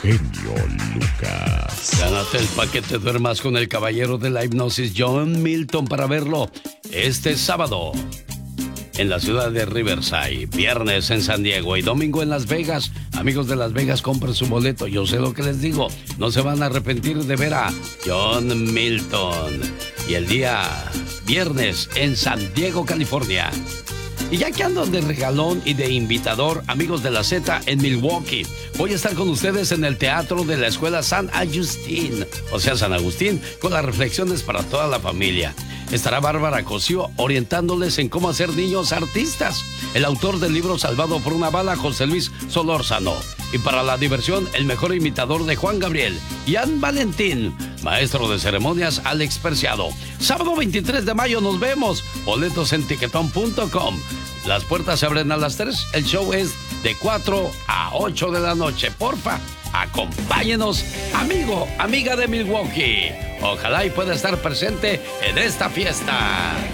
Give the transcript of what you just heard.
genio Lucas. Gánate el paquete Duermas con el caballero de la hipnosis John Milton para verlo este sábado en la ciudad de Riverside, viernes en San Diego y domingo en Las Vegas. Amigos de Las Vegas, compren su boleto. Yo sé lo que les digo, no se van a arrepentir de ver a John Milton. Y el día viernes en San Diego, California. Y ya que ando de regalón y de invitador, amigos de la Z en Milwaukee, voy a estar con ustedes en el teatro de la escuela San Agustín, o sea, San Agustín, con las reflexiones para toda la familia. Estará Bárbara Cosío orientándoles en cómo hacer niños artistas. El autor del libro Salvado por una bala, José Luis Solórzano. Y para la diversión, el mejor imitador de Juan Gabriel, Ian Valentín. Maestro de ceremonias, Alex Preciado. Sábado 23 de mayo nos vemos. Boletos en tiquetón.com. Las puertas se abren a las 3. El show es de 4 a 8 de la noche. Porfa, acompáñenos, amigo, amiga de Milwaukee. Ojalá y pueda estar presente en esta fiesta.